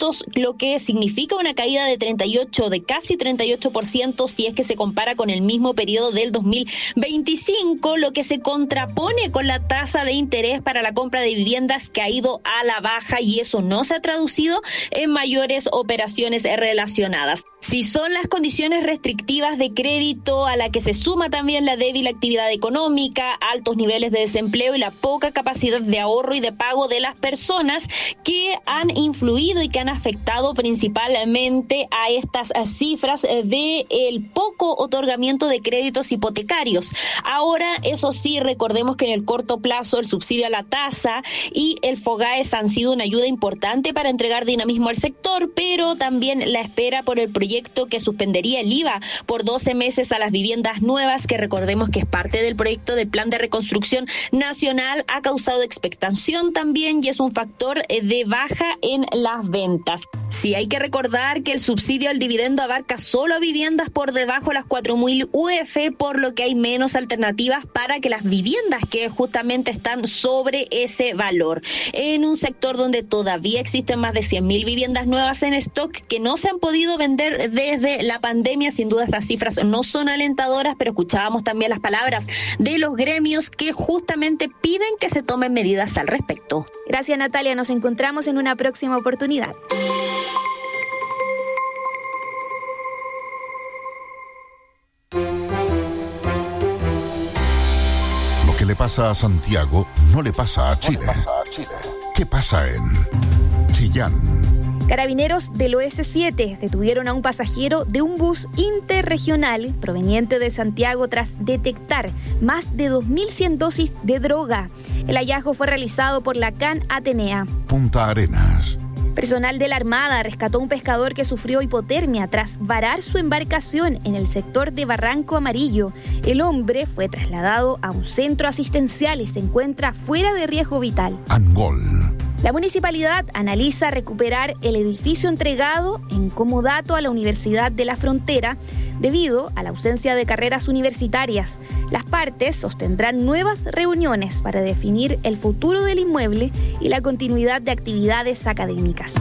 créditos, lo que significa una caída de casi 38% si es que se compara con el mismo periodo del 2025, lo que se contrapone con la tasa de interés para la compra de viviendas que ha ido a la baja, y eso no se ha traducido en mayores operaciones relacionadas. Si son las condiciones restrictivas de crédito, a la que se suma también la débil actividad económica, altos niveles de desempleo y la poca capacidad de ahorro y de pago de las personas, que han influido y que han afectado principalmente a estas cifras de el poco otorgamiento de créditos hipotecarios. Ahora, eso sí, recordemos que en el corto plazo el subsidio a la tasa y el FOGAES han sido una ayuda importante para entregar dinamismo al sector, pero también la espera por el proyecto que suspendería el IVA por 12 meses a las viviendas nuevas, que recordemos que es parte del proyecto del Plan de Reconstrucción Nacional, ha causado expectación también y es un factor de baja en las ventas. Sí, hay que recordar que el subsidio al dividendo abarca solo a viviendas por debajo de las 4.000 UF, por lo que hay menos alternativas para que las viviendas que justamente están sobre ese valor. En un sector donde todavía existen más de 100.000 viviendas nuevas en stock que no se han podido vender desde la pandemia, sin duda estas cifras no son alentadoras, pero escuchábamos también las palabras de los gremios que justamente piden que se tomen medidas al respecto. Gracias, Natalia. Nos encontramos en una próxima oportunidad. Lo que le pasa a Santiago no le pasa a Chile. ¿Qué pasa en Chillán? Carabineros del OS7 detuvieron a un pasajero de un bus interregional proveniente de Santiago tras detectar más de 2.100 dosis de droga. El hallazgo fue realizado por la CAN Atenea. Punta Arenas. Personal de la Armada rescató a un pescador que sufrió hipotermia tras varar su embarcación en el sector de Barranco Amarillo. El hombre fue trasladado a un centro asistencial y se encuentra fuera de riesgo vital. Angol. La municipalidad analiza recuperar el edificio entregado en comodato a la Universidad de la Frontera debido a la ausencia de carreras universitarias. Las partes sostendrán nuevas reuniones para definir el futuro del inmueble y la continuidad de actividades académicas.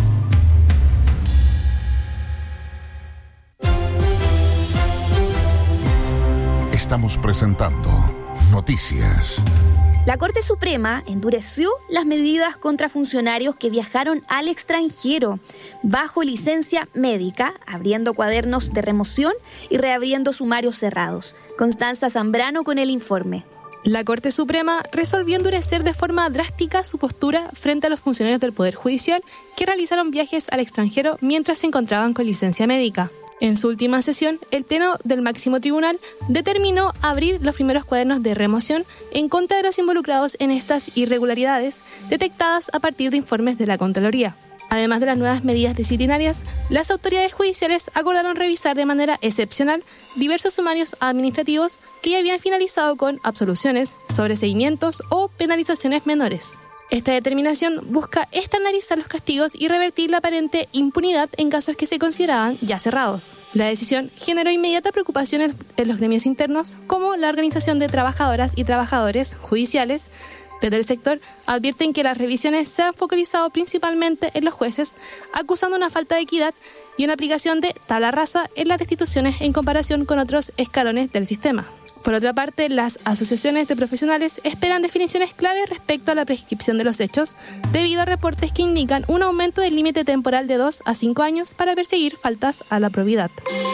Estamos presentando Noticias. La Corte Suprema endureció las medidas contra funcionarios que viajaron al extranjero bajo licencia médica, abriendo cuadernos de remoción y reabriendo sumarios cerrados. Constanza Zambrano con el informe. La Corte Suprema resolvió endurecer de forma drástica su postura frente a los funcionarios del Poder Judicial que realizaron viajes al extranjero mientras se encontraban con licencia médica. En su última sesión, el Pleno del Máximo Tribunal determinó abrir los primeros cuadernos de remoción en contra de los involucrados en estas irregularidades detectadas a partir de informes de la Contraloría. Además de las nuevas medidas disciplinarias, las autoridades judiciales acordaron revisar de manera excepcional diversos sumarios administrativos que ya habían finalizado con absoluciones, sobreseimientos o penalizaciones menores. Esta determinación busca estandarizar los castigos y revertir la aparente impunidad en casos que se consideraban ya cerrados. La decisión generó inmediata preocupación en los gremios internos, como la Organización de Trabajadoras y Trabajadores Judiciales. Desde el sector advierten que las revisiones se han focalizado principalmente en los jueces, acusando una falta de equidad y una aplicación de tabla rasa en las destituciones en comparación con otros escalones del sistema. Por otra parte, las asociaciones de profesionales esperan definiciones clave respecto a la prescripción de los hechos, debido a reportes que indican un aumento del límite temporal de 2 a 5 años para perseguir faltas a la probidad.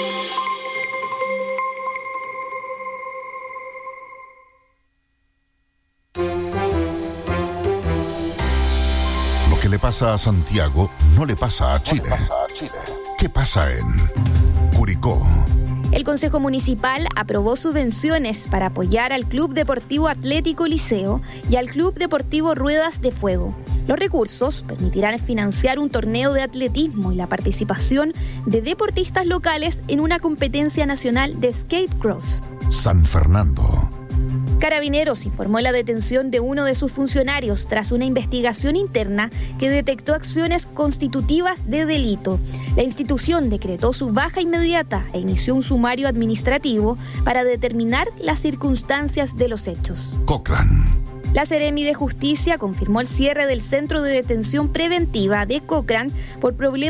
Lo que le pasa a Santiago no le pasa a Chile. ¿Qué pasa en Curicó? El Consejo Municipal aprobó subvenciones para apoyar al Club Deportivo Atlético Liceo y al Club Deportivo Ruedas de Fuego. Los recursos permitirán financiar un torneo de atletismo y la participación de deportistas locales en una competencia nacional de skate cross. San Fernando. Carabineros informó la detención de uno de sus funcionarios tras una investigación interna que detectó acciones constitutivas de delito. La institución decretó su baja inmediata e inició un sumario administrativo para determinar las circunstancias de los hechos. Cochrane. La Seremi de Justicia confirmó el cierre del Centro de Detención Preventiva de Cochrane por problemas